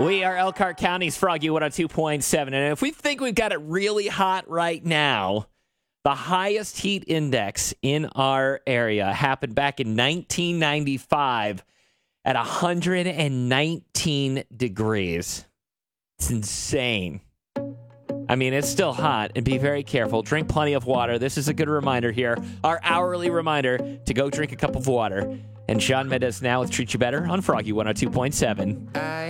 We are Elkhart County's Froggy 102.7. And if we think we've got it really hot right now, the highest heat index in our area happened back in 1995 at 119 degrees. It's insane. I mean, it's still hot, and be very careful. Drink plenty of water. This is a good reminder here, our hourly reminder to go drink a cup of water. And Shawn Mendes now with Treat You Better on Froggy 102.7.